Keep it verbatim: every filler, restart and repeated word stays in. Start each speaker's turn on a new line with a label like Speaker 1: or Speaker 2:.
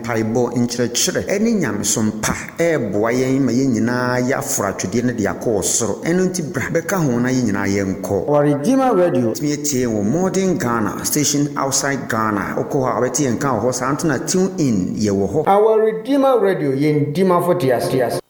Speaker 1: mpaibo inkyerɛkyerɛ ɛne nyamesom pa ɛɛboa yɛn ma yɛn nyinaa yɛ aforo atwedeɛ no de akɔ soro ɛno nti bra bɛka ho na yɛn nyinaa yɛnkɔ
Speaker 2: Our Redeemer Radio
Speaker 1: tumi tie wɔ modern Ghana station outside Ghana wokɔ hɔ a wobɛte yɛn ka wɔ hɔ saa nto na tune in yɛwɔ hɔ
Speaker 2: Our Redeemer Radio Yen Dima for Dias Dias